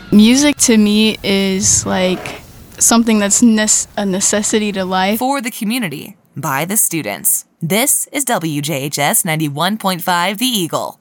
Music to me is like something that's a necessity to life. For the community, by the students. This is WJHS 91.5 The Eagle.